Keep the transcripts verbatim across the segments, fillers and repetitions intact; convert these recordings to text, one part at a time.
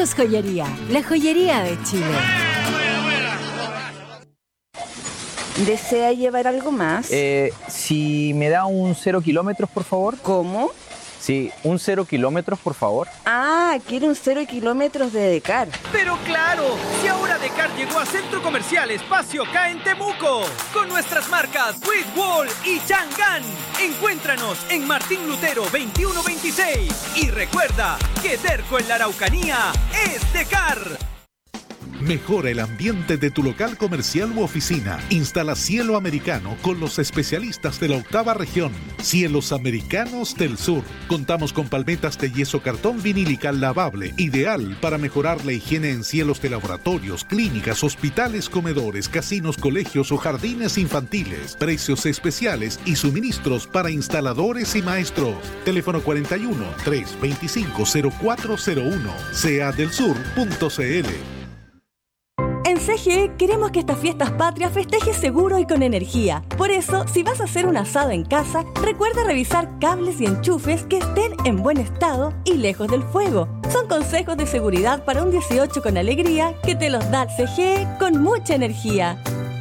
Venus Joyería, la joyería de Chile. ¿Desea llevar algo más? Eh, si me da un cero kilómetros, por favor. ¿Cómo? Sí, un cero kilómetros, por favor. Ah, quiere un cero kilómetros de Decar. Pero claro, si ahora Decar llegó a Centro Comercial Espacio K en Temuco, con nuestras marcas Wall y Chang'an. Encuéntranos en Martín Lutero veintiuno veintiséis. Y recuerda que Derco en la Araucanía es Decar. Mejora el ambiente de tu local comercial u oficina. Instala Cielo Americano con los especialistas de la octava región. Cielos Americanos del Sur. Contamos con palmetas de yeso cartón vinílica lavable, ideal para mejorar la higiene en cielos de laboratorios, clínicas, hospitales, comedores, casinos, colegios o jardines infantiles. Precios especiales y suministros para instaladores y maestros. Teléfono cuarenta y uno, trescientos veinticinco, cero cuatro cero uno. c a del sur punto c l. En C G E queremos que estas fiestas patrias festejes seguro y con energía. Por eso, si vas a hacer un asado en casa, recuerda revisar cables y enchufes que estén en buen estado y lejos del fuego. Son consejos de seguridad para un dieciocho con alegría que te los da C G E con mucha energía.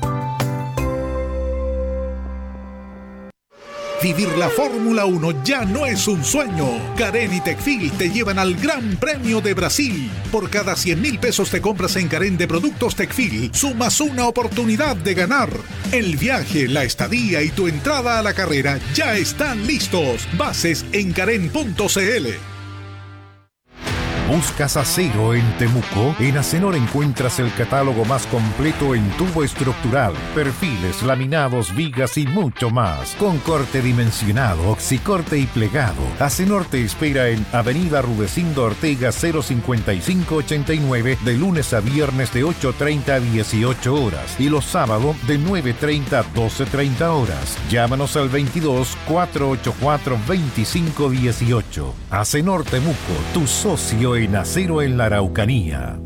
Vivir la Fórmula uno ya no es un sueño. Carén y Tecfil te llevan al Gran Premio de Brasil. Por cada cien mil pesos te compras en Carén de productos Tecfil, sumas una oportunidad de ganar. El viaje, la estadía y tu entrada a la carrera ya están listos. Bases en carén punto c l. ¿Buscas acero en Temuco? En Acenor encuentras el catálogo más completo en tubo estructural, perfiles, laminados, vigas y mucho más. Con corte dimensionado, oxicorte y plegado. Acenor te espera en Avenida Rudecindo Ortega cero cincuenta y cinco ochenta y nueve de lunes a viernes de ocho treinta a dieciocho horas y los sábados de nueve treinta a doce treinta horas. Llámanos al veintidós, cuatrocientos ochenta y cuatro, veinticinco dieciocho. Acenor Temuco, tu socio en acero en la Araucanía.